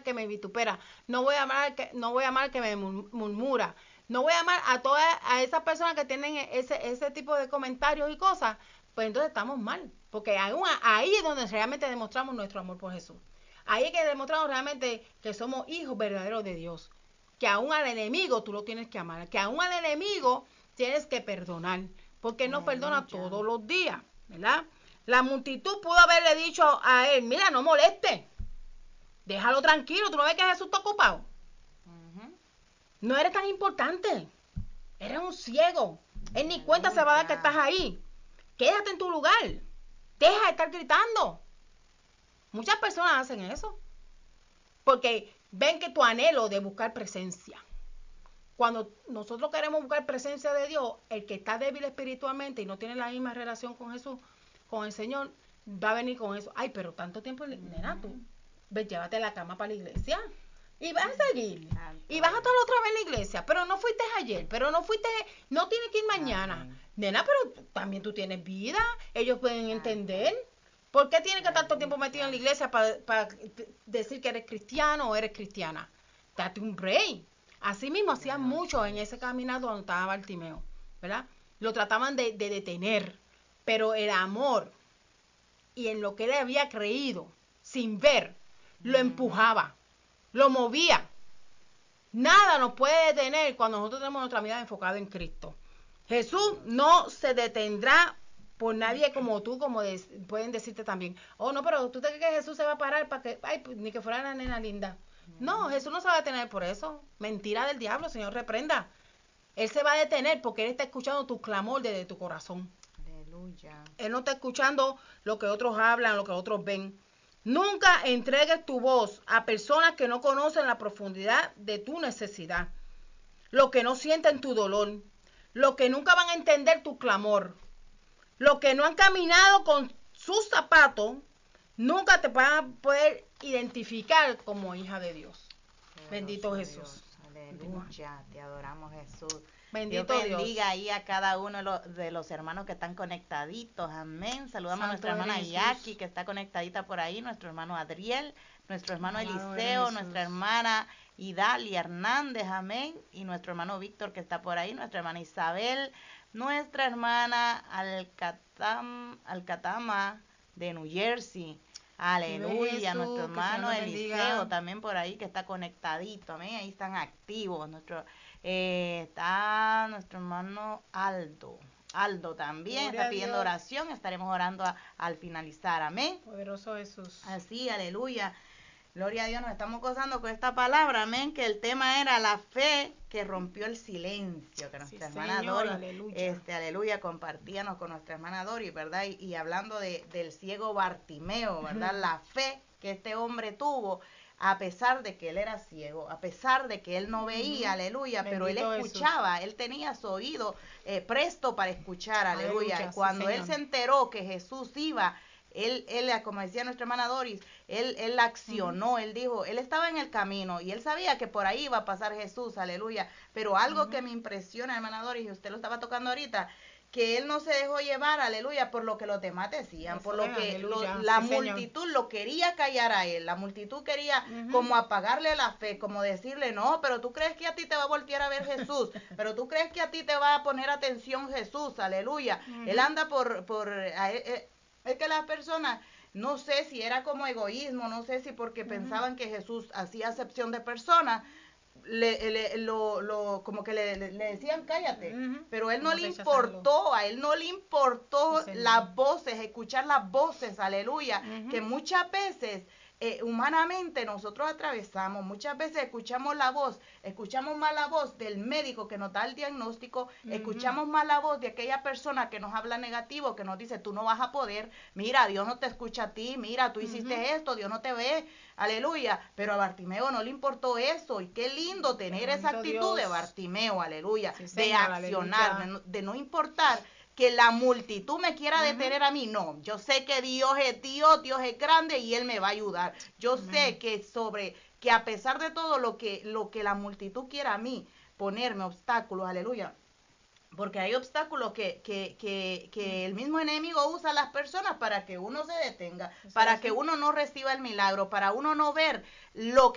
que me vitupera, no voy a amar al que me murmura, no voy a amar a esas personas que tienen ese tipo de comentarios y cosas, pues entonces estamos mal, porque ahí es donde realmente demostramos nuestro amor por Jesús. Ahí es que demostramos realmente que somos hijos verdaderos de Dios, que aún al enemigo tú lo tienes que amar, que aún al enemigo tienes que perdonar, porque Él nos perdona todos los días, ¿verdad? La multitud pudo haberle dicho a él, mira, no moleste, déjalo tranquilo, ¿tú no ves que Jesús está ocupado? No eres tan importante, eres un ciego, él ni cuenta se va a dar que estás ahí, quédate en tu lugar, deja de estar gritando. Muchas personas hacen eso, porque ven que tu anhelo de buscar presencia. Cuando nosotros queremos buscar presencia de Dios, el que está débil espiritualmente y no tiene la misma relación con Jesús, con el Señor, va a venir con eso. Ay, pero tanto tiempo, nena, tú, ves, llévate la cama para la iglesia y vas a seguir. Y vas a estar otra vez en la iglesia, pero no fuiste ayer, pero no tienes que ir mañana. Nena, pero también tú tienes vida, ellos pueden entender. ¿Por qué tienes que estar todo el tiempo metido en la iglesia para decir que eres cristiano o eres cristiana? Date un break. Así mismo hacían mucho en ese caminado donde estaba Bartimeo, ¿verdad? Lo trataban de detener, pero el amor y en lo que él había creído, sin ver, lo empujaba, lo movía. Nada nos puede detener cuando nosotros tenemos nuestra mirada enfocada en Cristo. Jesús no se detendrá por nadie como tú, como pueden decirte también. Oh, no, pero tú te crees que Jesús se va a parar para que, ay, pues, ni que fuera una nena linda. No, Jesús no se va a detener por eso. Mentira del diablo, Señor, reprenda. Él se va a detener porque Él está escuchando tu clamor desde tu corazón. Aleluya. Él no está escuchando lo que otros hablan, lo que otros ven. Nunca entregues tu voz a personas que no conocen la profundidad de tu necesidad, los que no sienten tu dolor, los que nunca van a entender tu clamor, los que no han caminado con sus zapatos, nunca te van a poder identificar como hija de Dios. Bendito Jesús. Aleluya, te adoramos, Jesús. Bendito Dios bendiga Dios. ahí a cada uno de los hermanos que están conectaditos. Amén. Saludamos a nuestra hermana Jackie, que está conectadita por ahí, nuestro hermano Adriel, nuestro hermano Eliseo, nuestra hermana Idalia Hernández, amén, y nuestro hermano Víctor, que está por ahí, nuestra hermana Isabel, nuestra hermana Alcatama de New Jersey. Aleluya, Jesús, nuestro hermano Eliseo bendiga. también por ahí que está conectadito, amén, ahí están activos. Está nuestro hermano Aldo también Gloria está pidiendo oración, estaremos orando al finalizar, amén. Poderoso Jesús. Así, aleluya. Gloria a Dios, nos estamos gozando con esta palabra, amén, que el tema era la fe que rompió el silencio, que nuestra hermana Señor, Dori, aleluya. aleluya, compartíamos con nuestra hermana Dori, ¿verdad? Y hablando del ciego Bartimeo, ¿verdad? La fe que este hombre tuvo, a pesar de que él era ciego, a pesar de que él no veía, aleluya, pero él escuchaba, Jesús. Él tenía su oído presto para escuchar, aleluya. Y cuando él se enteró que Jesús iba, él, como decía nuestra hermana Doris, él accionó, él dijo, él estaba en el camino y él sabía que por ahí iba a pasar Jesús, aleluya. Pero algo que me impresiona, hermana Doris, y usted lo estaba tocando ahorita, que él no se dejó llevar, aleluya, por lo que los demás decían, por lo que la multitud lo quería callar a él, la multitud quería como apagarle la fe, como decirle, no, pero tú crees que a ti te va a voltear a ver Jesús, pero tú crees que a ti te va a poner atención Jesús, aleluya. Él anda es que las personas, no sé si era como egoísmo, no sé si porque pensaban que Jesús hacía acepción de personas, como que le decían cállate, pero él no le importó, a él no le importó las voces, escuchar las voces, aleluya, que muchas veces humanamente nosotros atravesamos, muchas veces escuchamos más la voz del médico que nos da el diagnóstico, escuchamos más la voz de aquella persona que nos habla negativo, que nos dice tú no vas a poder, mira, Dios no te escucha a ti, mira, tú hiciste esto, Dios no te ve, aleluya, pero a Bartimeo no le importó eso, y qué lindo tener esa actitud de Bartimeo, aleluya, de accionar, de no importar que la multitud me quiera detener a mí, no, yo sé que Dios es Dios, Dios es grande y Él me va a ayudar, yo sé que a pesar de todo lo que la multitud quiera a mí, ponerme obstáculos, aleluya, porque hay obstáculos que el mismo enemigo usa a las personas para que uno se detenga, para que uno no reciba el milagro, para uno no ver lo que